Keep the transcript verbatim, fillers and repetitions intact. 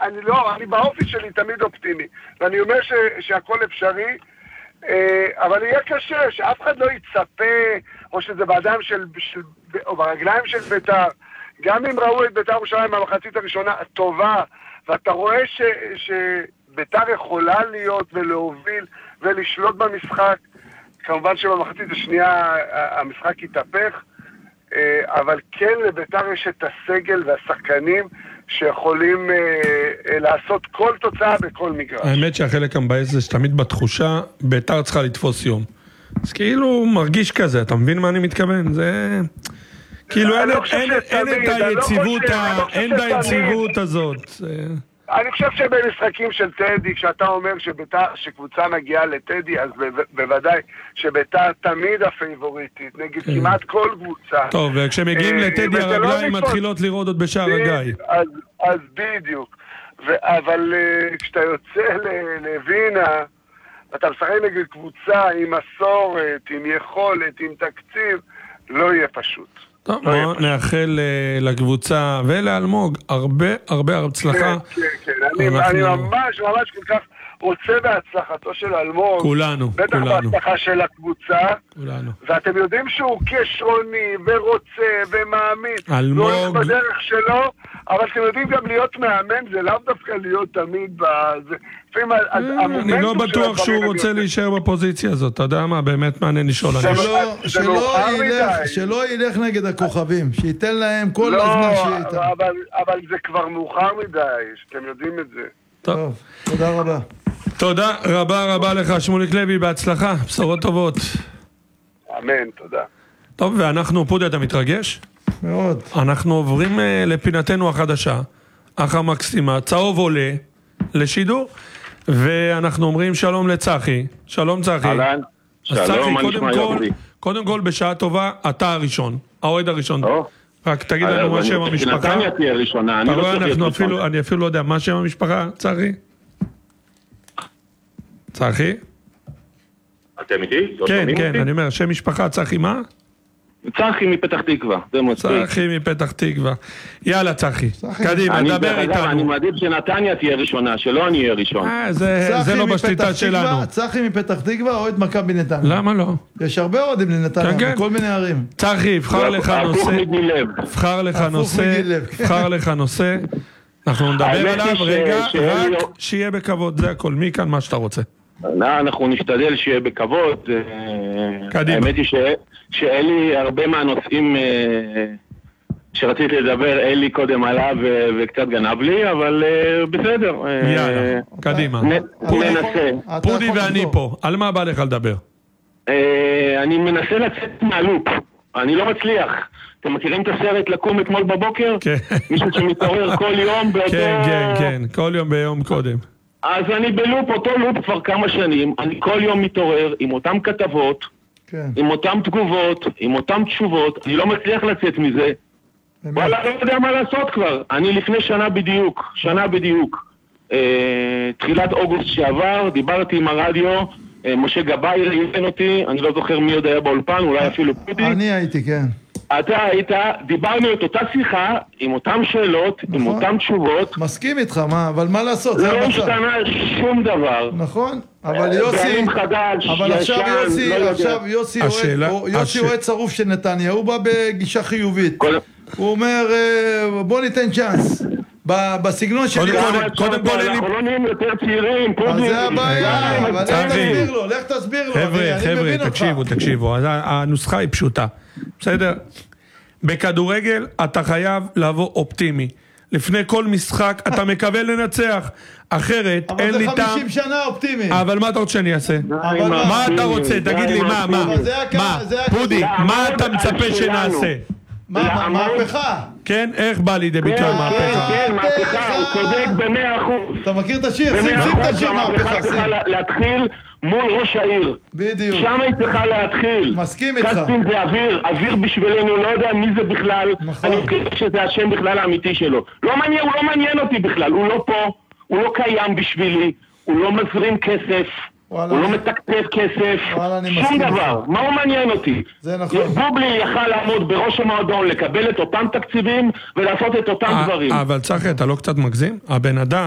אני לא, אני באופי שלי תמיד אופטימי, ואני אומר ש, שהכל אפשרי, אבל יהיה קשה, שאף אחד לא יצפה, או שזה בידיים של, של, או ברגליים של בית"ר, גם אם ראו את בית"ר ירושלים במחצית הראשונה טובה, ואתה רואה ש, שבית"ר יכולה להיות ולהוביל ולשלוט במשחק, כמובן שבמחצית השנייה המשחק יתהפך, אבל כן לבית"ר יש את הסגל והשחקנים שיכולים אה, לעשות כל תוצאה בכל מגרש. האמת שהחלק המבאס זה שתמיד בתחושה בית"ר צריכה לתפוס יום. אז כאילו מרגיש כזה, אתה מבין מה אני מתכוון? זה כאילו אין, אין, אין את היציבות, אין את היציבות הזאת. אני חושב שבמשחקים של טדי, כשאתה אומר שבית"ר, שקבוצה מגיעה לטדי, אז בוודאי שבית"ר תמיד הפייבוריטית, נגד כמעט כל קבוצה. טוב, וכשמגיעים לטדי הרגליים מתחילות לראות עוד בשער הגיא. אז בדיוק. אבל כשאתה יוצא לווינה, אתה משחק נגד קבוצה עם מסורת, עם יכולת, עם תקציב, לא יהיה פשוט. טוב, בואו נאחל לקבוצה ולאלמוג הרבה הרבה הצלחה. כן, כן, אני ממש ממש כל כך רוצה בהצלחתו של אלמוג. כולנו, בטח בהצלחה של הקבוצה. כולנו. ואתם יודעים שהוא כישרוני ורוצה ומאמין. אלמוג. הוא הולך בדרך שלו, אבל אתם יודעים גם להיות מאמן, זה לאו דווקא להיות תמיד בזה. אני לא בטוח שהוא רוצה להישאר בפוזיציה הזאת, אתה יודע מה, באמת מעניין לשאול. שלא ילך נגד הכוכבים, שייתן להם כל הזמן שאיתם. אבל זה כבר מאוחר מדי, שאתם יודעים את זה. טוב, תודה רבה. תודה רבה רבה לך שמוליק לוי, בהצלחה, בשורות טובות. אמן, תודה. טוב, ואנחנו, פודי, אתה מתרגש? מאוד. אנחנו עוברים לפינתנו החדשה, אח המקסימה, צהוב עולה לשידור, ואנחנו אומרים שלום לצחי. שלום צחי. אהלן. שלום, מה נשמע יופי? קודם כל, בשעה טובה, אתה הראשון, האוהד הראשון. רק תגיד לנו מה שם המשפחה. נתניה תהיה ראשונה, אני לא צריך להיות אני אפילו לא יודע, מה שם המשפחה, צחי? צחי? אתם איתי? כן, כן, אני אומר, שם משפחה, צחי מה? צחי מפתח תקווה, זה מספיק. צחי מפתח תקווה. יאללה צחי, קדימה, דבר איתנו. אני מעדיף שנתניה תהיה ראשונה, שלא אני אהיה ראשון. זה לא בשליטה שלנו. צחי מפתח תקווה, אוהד מכבי נתניה. למה לא? יש הרבה אוהדים לנתניה, בכל מיני ערים. צחי, הבחר לך נושא. הבחר לך נושא. הבחר לך נושא. אנחנו נדבר עליו, רגע, רק שיהיה בכבוד, זה הכל. מי כאן מה שאתה רוצה? אנחנו נשתדל שיהיה בכבוד. קדימה. האמת היא שאלי הרבה מהנושאים שרציתי לדבר, אלי קודם עלה וקצת גנב לי, אבל בסדר. יאללה, קדימה. ננסה. פודי ואני פה, על מה בא לך לדבר? אני מנסה לצאת מהלופ, אני לא מצליח. אתם מכירים את הסרט לקום אתמול בבוקר? כן. מישהו שמתעורר כל יום באותו... כן, כן, כן, כל יום ביום קודם. אז אני בלופ, אותו לופ כבר כמה שנים, אני כל יום מתעורר עם אותם כתבות, כן. עם אותם תגובות, עם אותם תשובות, אני לא מצליח לצאת מזה. וואלה, לא יודע מה לעשות כבר. אני לפני שנה בדיוק, שנה בדיוק, אה, תחילת אוגוסט שעבר, דיברתי עם הרדיו, אה, משה גבאי ראיין אותי, אני לא זוכר מי עוד היה באולפן, אולי אפילו פודי. אני הייתי, כן. אתה היית, דיברנו את אותה שיחה, עם אותם שאלות, נכון. עם אותם תשובות. מסכים איתך, מה, אבל מה לעשות? לא השתנה שום דבר. נכון, אבל יוסי, אבל עכשיו יוסי, עכשיו יוסי יוסי רואה צרוף של נתניה, הוא בא בגישה חיובית. הוא אומר, בוא ניתן צ'אנס. בסגנון שלי... קודם כל אנחנו לא נהיים יותר צעירים. אז זה הבעיה, אבל לך תסביר לו, לך תסביר לו. חבר'ה, חבר'ה, תקשיבו, תקשיבו, הנוסחה היא פשוטה. בסדר? בכדורגל אתה חייב לבוא אופטימי. לפני כל משחק אתה מקווה לנצח, אחרת אין לי טעם. אבל זה חמישים שנה אופטימי. אבל מה אתה רוצה שאני אעשה? מה אתה רוצה? תגיד לי מה, מה? מה? פודי, מה אתה מצפה שנעשה? מה, מהפכה? כן, איך בא לידי ביטוי מהפכה? כן, מהפכה, הוא צודק במאה אחוז. אתה מכיר את השיר? שים שים את השיר מהפכה. צריכה להתחיל מול ראש העיר. בדיוק. שם היא צריכה להתחיל. מסכים איתך. קסטין זה אוויר, אוויר בשבילנו, לא יודע מי זה בכלל. נכון. אני חושב שזה השם בכלל האמיתי שלו. לא מעניין, הוא לא מעניין אותי בכלל, הוא לא פה, הוא לא קיים בשבילי, הוא לא מזרים כסף. הוא לא מתקצב כסף, שום דבר, מה הוא מעניין אותי? זה נכון. בובלי יכל לעמוד בראש המועדון, לקבל את אותם תקציבים ולעשות את אותם דברים. אבל צחי, אתה לא קצת מגזים? הבן אדם